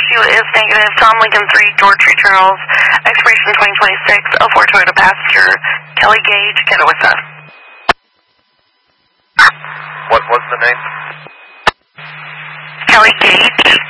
issue is negative. Tom Lincoln 3, George Tree Charles, expiration 2026, 04 Toyota passenger, Kelly Gage, Ketowitha. What's the name? Kelly Gage.